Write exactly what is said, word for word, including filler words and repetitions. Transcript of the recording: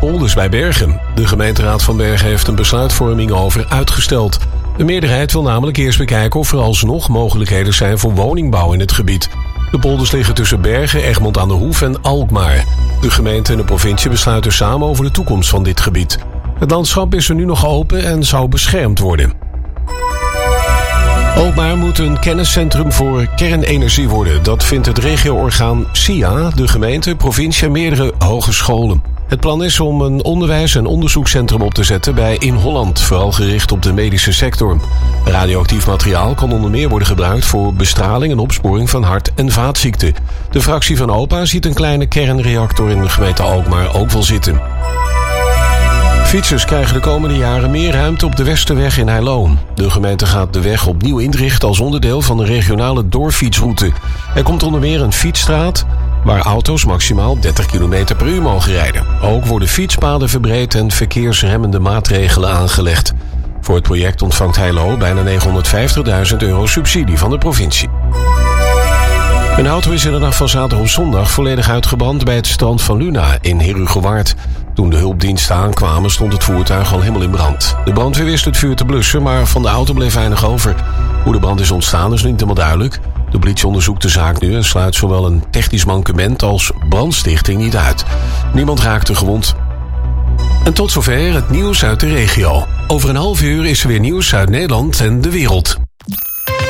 polders bij Bergen. De gemeenteraad van Bergen heeft een besluitvorming over uitgesteld. De meerderheid wil namelijk eerst bekijken of er alsnog mogelijkheden zijn voor woningbouw in het gebied. De polders liggen tussen Bergen, Egmond aan de Hoef en Alkmaar. De gemeente en de provincie besluiten samen over de toekomst van dit gebied. Het landschap is er nu nog open en zou beschermd worden. Alkmaar moet een kenniscentrum voor kernenergie worden. Dat vindt het regio-orgaan S I A, de gemeente, provincie en meerdere hogescholen. Het plan is om een onderwijs- en onderzoekscentrum op te zetten bij In Holland, vooral gericht op de medische sector. Radioactief materiaal kan onder meer worden gebruikt voor bestraling en opsporing van hart- en vaatziekten. De fractie van O P A ziet een kleine kernreactor in de gemeente Alkmaar ook wel zitten. Fietsers krijgen de komende jaren meer ruimte op de Westerweg in Heilo. De gemeente gaat de weg opnieuw inrichten als onderdeel van de regionale doorfietsroute. Er komt onder meer een fietsstraat waar auto's maximaal dertig kilometer per uur mogen rijden. Ook worden fietspaden verbreed en verkeersremmende maatregelen aangelegd. Voor het project ontvangt Heilo bijna negenhonderdvijftigduizend euro subsidie van de provincie. Een auto is in de nacht van zaterdag op zondag volledig uitgebrand bij het strand van Luna in Herugewaard. Toen de hulpdiensten aankwamen stond het voertuig al helemaal in brand. De brandweer wist het vuur te blussen, maar van de auto bleef weinig over. Hoe de brand is ontstaan is niet helemaal duidelijk. De politie onderzoekt de zaak nu en sluit zowel een technisch mankement als brandstichting niet uit. Niemand raakte gewond. En tot zover het nieuws uit de regio. Over een half uur is er weer nieuws uit Nederland en de wereld.